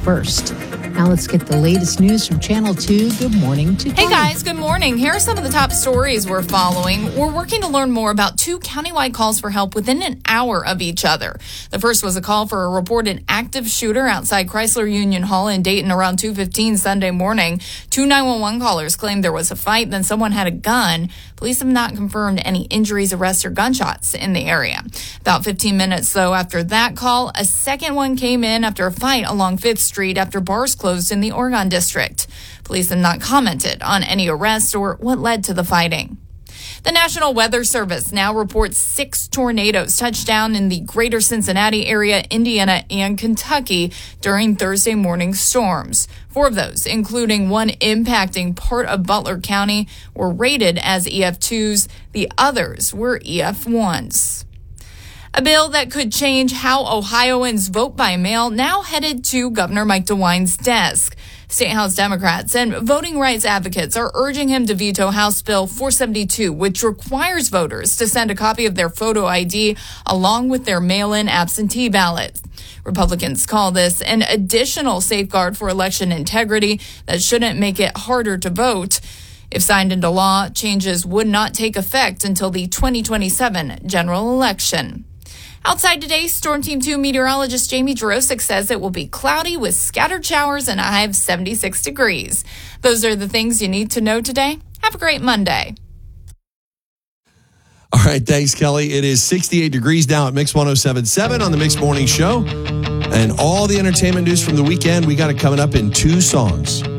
first. Now let's get the latest news from Channel 2. Good morning to Tony. Hey guys, good morning. Here are some of the top stories we're following. We're working to learn more about two countywide calls for help within an hour of each other. The first was a call for a reported active shooter outside Chrysler Union Hall in Dayton around 2:15 Sunday morning. Two 911 callers claimed there was a fight, then someone had a gun. Police have not confirmed any injuries, arrests, or gunshots in the area. About 15 minutes, though, after that call, a second one came in after a fight along 5th Street after bars closed in the Oregon District. Police have not commented on any arrests or what led to the fighting. The National Weather Service now reports 6 tornadoes touched down in the greater Cincinnati area, Indiana, and Kentucky during Thursday morning storms. 4 of those, including one impacting part of Butler County, were rated as EF2s. The others were EF1s. A bill that could change how Ohioans vote by mail now headed to Governor Mike DeWine's desk. State House Democrats and voting rights advocates are urging him to veto House Bill 472, which requires voters to send a copy of their photo ID along with their mail-in absentee ballots. Republicans call this an additional safeguard for election integrity that shouldn't make it harder to vote. If signed into law, changes would not take effect until the 2027 general election. Outside today, Storm Team 2 meteorologist Jamie Jarosik says it will be cloudy with scattered showers and a high of 76 degrees. Those are the things you need to know today. Have a great Monday. All right, thanks, Kelly. It is 68 degrees now at Mix 107.7 on the Mix Morning Show. And all the entertainment news from the weekend, we got it coming up in 2 songs.